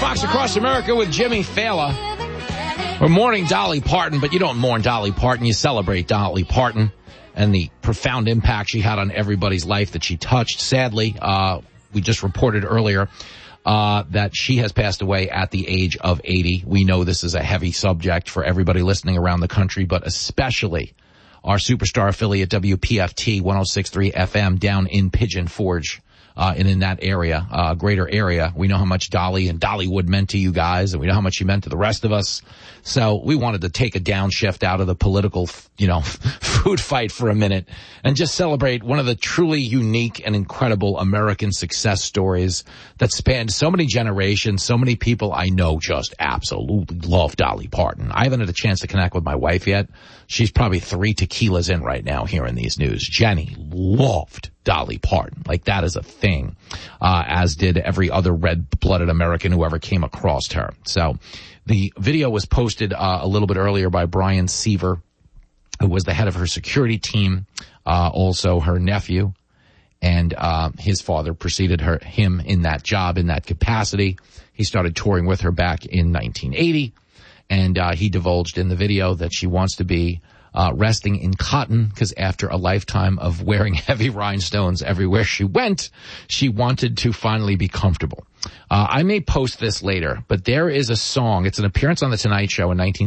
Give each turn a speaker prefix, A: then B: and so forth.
A: Fox Across America with Jimmy Fallon. We're mourning Dolly Parton, but you don't mourn Dolly Parton. You celebrate Dolly Parton and the profound impact she had on everybody's life that she touched. Sadly, we just reported earlier that she has passed away at the age of 80. We know this is a heavy subject for everybody listening around the country, but especially our superstar affiliate WPFT 106.3 FM down in Pigeon Forge. And in that area, greater area. We know how much Dolly and Dollywood meant to you guys, and we know how much she meant to the rest of us. So we wanted to take a downshift out of the political, food fight for a minute and just celebrate one of the truly unique and incredible American success stories that spanned so many generations. So many people I know just absolutely love Dolly Parton. I haven't had a chance to connect with my wife yet. She's probably 3 tequilas in right now hearing these news. Jenny loved Dolly Parton. Like, that is a thing, as did every other red-blooded American who ever came across her. So the video was posted a little bit earlier by Brian Seaver, who was the head of her security team, also her nephew, and his father preceded him in that job, in that capacity. He started touring with her back in 1980, and he divulged in the video that she wants to be resting in cotton, because after a lifetime of wearing heavy rhinestones everywhere she went, she wanted to finally be comfortable. I may post this later, but there is a song. It's an appearance on The Tonight Show in